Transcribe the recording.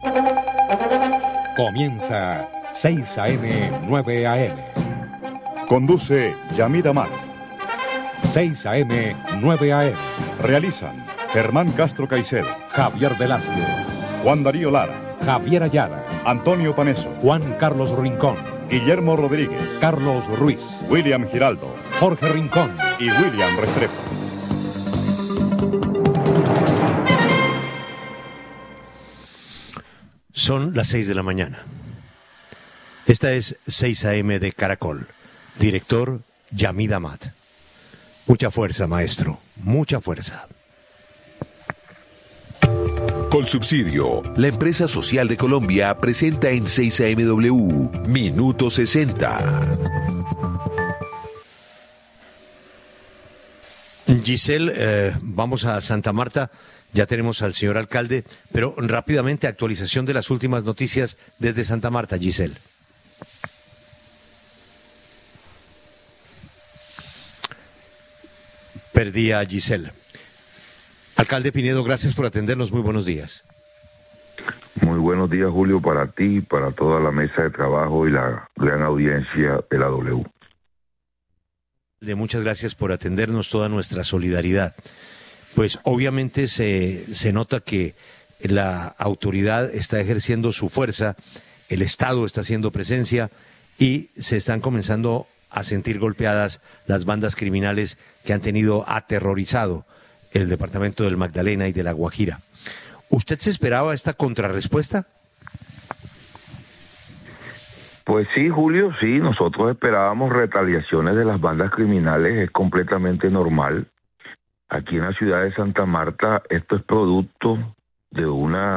Comienza 6 AM, 9 AM. Conduce Yamid Amar. 6 AM, 9 AM. Realizan Germán Castro Caicedo, Javier Velázquez, Juan Darío Lara, Javier Ayala, Antonio Paneso, Juan Carlos Rincón, Guillermo Rodríguez, Carlos Ruiz, William Giraldo, Jorge Rincón y William Restrepo. Son las 6 de la mañana. Esta es 6 AM de Caracol. Director Yamid Amar. Mucha fuerza, maestro. Mucha fuerza. Colsubsidio, la empresa social de Colombia, presenta en 6AMW Minuto 60. Giselle, vamos a Santa Marta. Ya tenemos al señor alcalde, pero rápidamente actualización de las últimas noticias desde Santa Marta, Giselle. Perdí a Giselle. Alcalde Pinedo, gracias por atendernos. Muy buenos días. Muy buenos días, Julio, para ti, para toda la mesa de trabajo y la gran audiencia de la W. Muchas gracias por atendernos, toda nuestra solidaridad. Pues obviamente se nota que la autoridad está ejerciendo su fuerza, el Estado está haciendo presencia y se están comenzando a sentir golpeadas las bandas criminales que han tenido aterrorizado el departamento del Magdalena y de La Guajira. ¿Usted se esperaba esta contrarrespuesta? Pues sí, Julio, sí, nosotros esperábamos retaliaciones de las bandas criminales, es completamente normal. Aquí en la ciudad de Santa Marta esto es producto de una